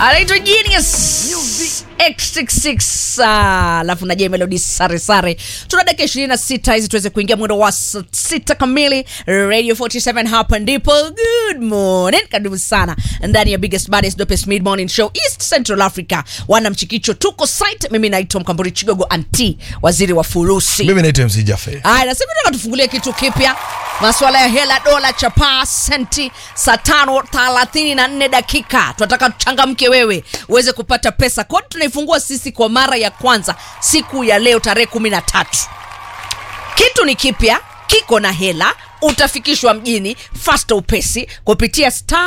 Anaitwa Genius X66 alafu na Melody sare sare. Tuna dakika 26 hizi tuweze kuingia mwendo wa 6 kamili. Radio 47 hapa ndipo. Good morning, karibu sana ndani ya biggest baddest dopest mid morning show East Central Africa. Wana Mchikicho tuko site. Mimi naitwa Mkamburi Chigogo anti waziri wa furusi. Mimi naitwa MC Jaffe. Haya, na sasa tunataka tufungulie kitu kipya. Masuala ya hela, dola, chapa, senti, saa 5:34 dakika. Tunataka tuchangamke wewe uweze kupata pesa. Kodi tunaifungua sisi kwa mara ya kwanza siku ya leo tarehe 13. Kitu ni kipya, kiko na hela, utafikishwa mjini fast upesi kupitia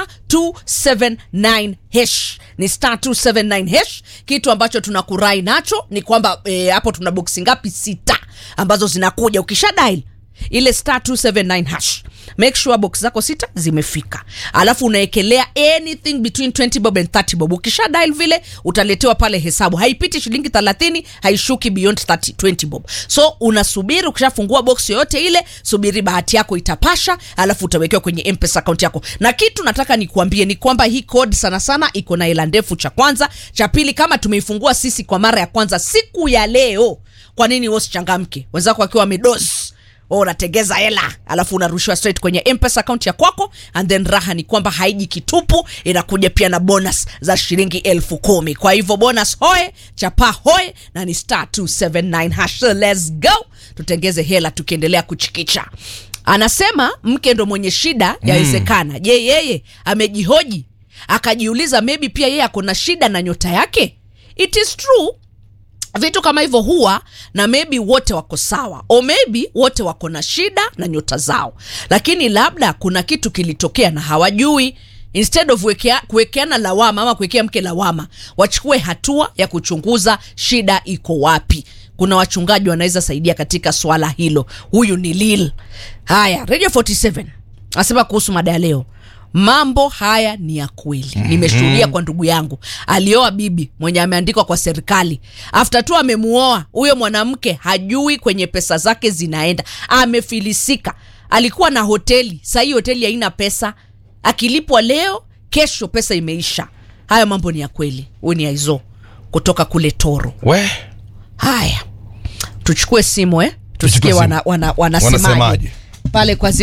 *279 hash. Ni *279 hash. Kitu ambacho tunakurai nacho ni kwamba hapo tuna boxi ngapi? 6 ambazo zinakuja ukisha dial ile *279 hash. Make sure box zako 6 zimefika. Alafu unaekelea anything between 20 bob and 30 bob. Ukisha dial vile utaletewa pale hesabu. Haipiti shilingi 30, haishuki beyond 20 bob. So unasubiri, ukishafungua box yoyote ile, subiri bahati yako itapasha, alafu utawekewa kwenye M-Pesa account yako. Na kitu nataka nikuambie ni kwamba hii code sana sana iko na hela ndefu, cha kwanza. Cha pili, kama tumeifungua sisi kwa mara ya kwanza siku ya leo, kwa nini wewe usichangamke? Wenzako wakiwa wamedozi, unategeza hela alafu unarushiwa straight kwenye M-Pesa account ya kwako. And then raha ni kwamba haiji kitupu, inakuja pia na bonus za shilingi 10,000. Kwa hivyo bonus hoe, chapa hoe, na ni *279 hash. So let's go, tutengeze hela tukiendelea kuchikicha. Anasema mke ndo mwenye shida, yawezekana. Je, yeye amejihoji akajiuliza maybe pia yeye ako na shida na nyota yake? It is true, vitu kama hivyo huwa, na maybe wote wako sawa, o maybe wote wako na shida na nyota zao, lakini labda kuna kitu kilitokea na hawajui. Instead of kuwekeana lawama ama kuwekea mke lawama, wachukue hatua ya kuchunguza shida iko wapi. Kuna wachungaji wanaweza saidia katika swala hilo. Huyu ni Lil. Haya, Radio 47 asema kuhusu mada ya leo, mambo haya ni ya kweli. Nimeshuhudia kwa ndugu yangu, alioa bibi mwenye ameandikwa kwa serikali. After tu amemuoa, huyo mwanamke hajui kwenye pesa zake zinaenda. Amefilisika. Alikuwa na hoteli, sasa hii hoteli haina pesa. Akilipwa leo, kesho pesa imeisha. Haya mambo ni ya kweli. Huyu ni Aizo kutoka kule Toro. We. Haya, tuchukue simu tusikie wanasemaje pale kwa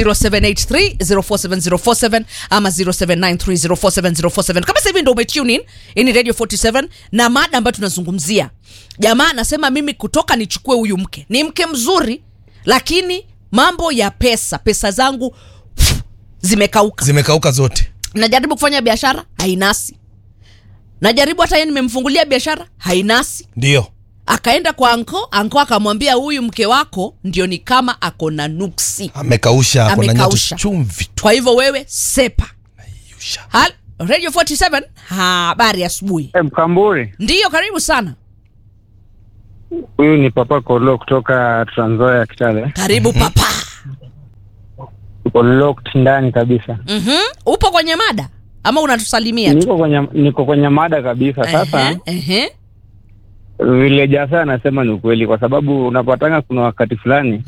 0783047047 ama 0793047047. Kama sasa hivi ndio umetune in, ni Radio 47 na mada ambayo tunazungumzia. Jamaa anasema mimi kutoka nichukue huyu mke. Ni mke mzuri, lakini mambo ya pesa zangu zimekauka. Zimekauka zote. Najaribu kufanya biashara, hainasi. Najaribu hata yeye nimemfungulia biashara, hainasi. Ndio. Akaenda kwa anko akamwambia huyu mke wako ndio ni kama ako na nuksi. Amekausha, ako na nyota chumvi tu. Kwa hivyo wewe sepa. Ayusha. Radio 47, habari asubuhi. Mkamburi. Ndiyo, karibu sana. Huyu ni Papa Kolo kutoka Trans Nzoia Kitale. Karibu papa. Uko locked ndani kabisa. Upo kwenye mada ama unatusalimia tu? Niko kwenye mada kabisa. Sasa vile Jaffe anasema ni ukweli, kwa sababu unapatanga kuna wakati fulani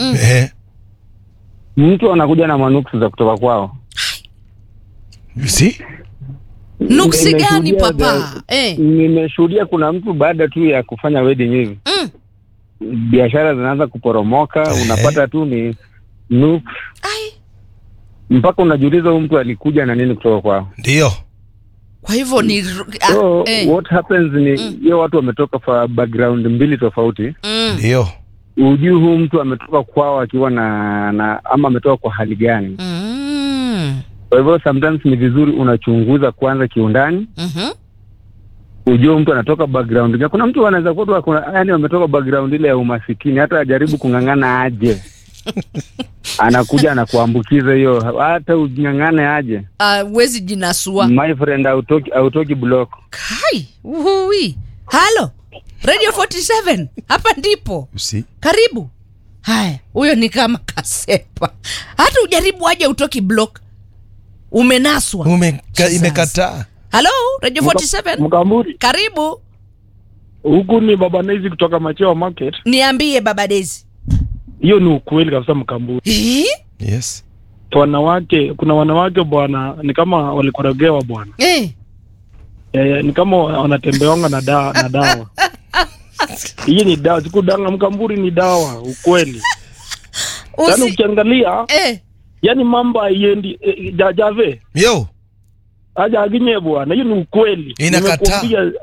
mtu anakuja na manuksi za kutoka kwao. You see? Nuksi gani papa? Nimeshuhudia kuna mtu baada tu ya kufanya wedding hivi, biashara zinaanza kuporomoka. Unapata tu ni nuks. Mpaka unajiuliza huyu mtu alikuja na nini kutoka kwao. Ndio. Kwa hivyo ni what happens ni hiyo watu wametoka kwa background mbili tofauti. Ndio. Ujui huyu mtu ametoka kwao akiwa na ama ametoka kwa hali gani. Kwa hivyo sometimes ni vizuri unachunguza kwanza kiundani. Ujue mtu anatoka background. Kuna mtu anaweza kuwa yani ametoka background ile ya umasikini, hata ajaribu kungangana aje. Anakuja anakuambukiza hiyo, hata ungangane aje. Wezi jinasua. My friend, autoki block. Kai, uhui. Halo, Radio 47, hapa ndipo. You see? Karibu. Haya, huyo ni kama kasepa. Hata ujaribu aje utoki block. Umenaswa. Imekataa. Halo, Radio 47. Mkamburi. Karibu. Huku ni Baba Daisy kutoka Machewa Market. Niambie Baba Daisy. Hiyo ni ukweli kabisa Mkamburi. Yes. Kuna wanawake bwana ni kama walikoregewa bwana. ni kama wanatembeonga na dawa. Hii ni dawa, sikudanga Mkamburi ni dawa ukweli. Yaani ukiangalia yaani mambo haiendi jajave. Yo. Aja aginye bwana, hiyo ni ukweli. Inakataa.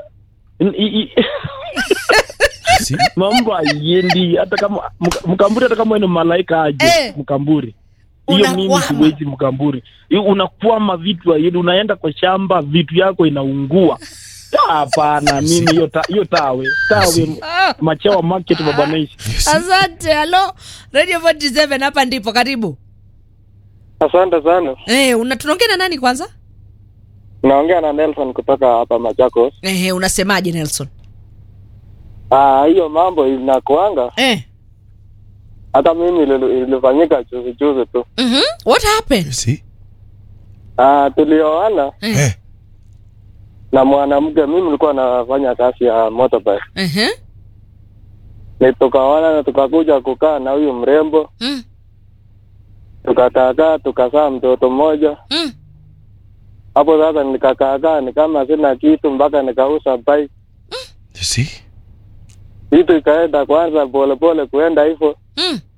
Mambo haiendi hata kama Mkamburi, hata kama ni malaika aje Mkamburi. Hiyo mimi siwezi Mkamburi. Hiyo unakwama vitu haiendi, unaenda kwa shamba vitu yako inaungua. Hapana, mimi hiyo tawe Machewa market baba Naishi. Asante. Hello Radio 47 hapa ndipo, karibu. Asante sana. Tunaongea na nani kwanza? Naongea na Nelson kutoka hapa Machakos. Unasemaje Nelson? Hiyo mambo inakuanga. Hata mimi ilifanyika juzi tu. What happened? You see? Tulioana. Na mwanamke, mimi nilikuwa nafanya kazi ya motorbike. Tukaoana na tukakuja kukaa na huyu mrembo. Tukakaa tukazaa mtoto mmoja. Hapo sasa nikakaa ni kama sina kitu mpaka nikauza bike. You see? Vitu ikaenda kwanza pole kuenda hivyo.